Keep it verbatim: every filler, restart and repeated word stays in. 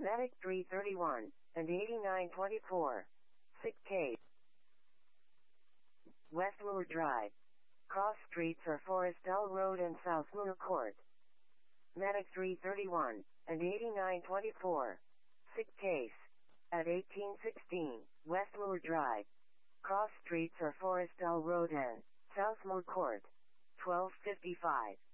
Medic three thirty-one and eighty-nine twenty-four. Sick case. West Moor Drive. Cross streets are Forestell Road and South Moor Court. Medic three thirty-one and eighty-nine twenty-four. Sick case. At eighteen sixteen, West Moor Drive. Cross streets are Forestell Road and South Moor Court. twelve fifty-five.